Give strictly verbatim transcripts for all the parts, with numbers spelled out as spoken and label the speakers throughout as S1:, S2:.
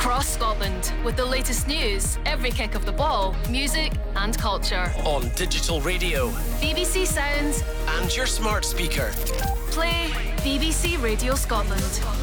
S1: across Scotland with the latest news, every kick of the ball, music and culture.
S2: On digital radio,
S1: B B C Sounds
S2: and your smart speaker.
S1: Play B B C Radio Scotland.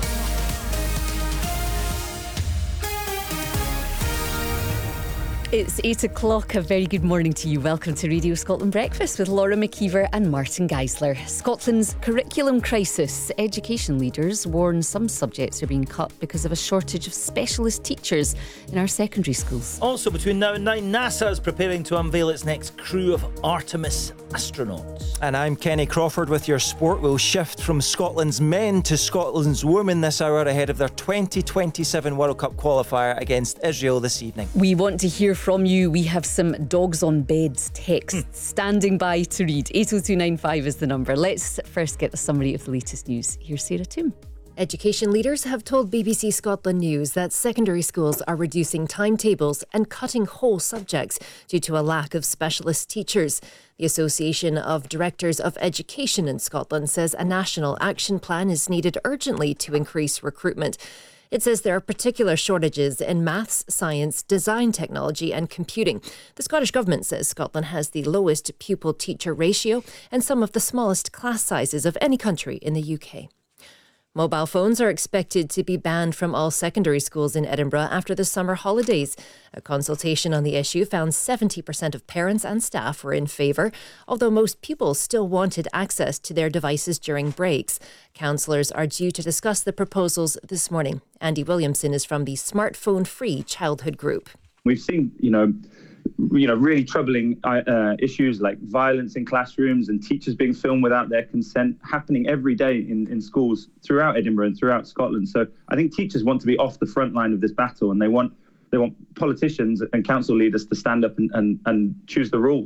S3: It's eight o'clock. A very good morning to you. Welcome to Radio Scotland Breakfast with Laura McKeever and Martin Geisler. Scotland's curriculum crisis. Education leaders warn some subjects are being cut because of a shortage of specialist teachers in our secondary schools.
S4: Also, between now and nine, NASA is preparing to unveil its next crew of Artemis astronauts.
S5: And I'm Kenny Crawford with your sport. We'll shift from Scotland's men to Scotland's women this hour ahead of their twenty twenty-seven World Cup qualifier against Israel this evening.
S3: We want to hear from you. We have some dogs on beds texts standing by to read. eight oh two nine five is the number. Let's first get a summary of the latest news. Here's Sarah Toom.
S6: Education leaders have told B B C Scotland News that secondary schools are reducing timetables and cutting whole subjects due to a lack of specialist teachers. The Association of Directors of Education in Scotland says a national action plan is needed urgently to increase recruitment. It says there are particular shortages in maths, science, design technology and computing. The Scottish Government says Scotland has the lowest pupil-teacher ratio and some of the smallest class sizes of any country in the U K. Mobile phones are expected to be banned from all secondary schools in Edinburgh after the summer holidays. A consultation on the issue found seventy percent of parents and staff were in favour, although most pupils still wanted access to their devices during breaks. Councillors are due to discuss the proposals this morning. Andy Williamson is from the Smartphone Free Childhood Group.
S7: We've seen, you know, you know, really troubling uh, issues like violence in classrooms and teachers being filmed without their consent happening every day in, in schools throughout Edinburgh and throughout Scotland. So I think teachers want to be off the front line of this battle, and they want they want politicians and council leaders to stand up and, and, and choose the rules.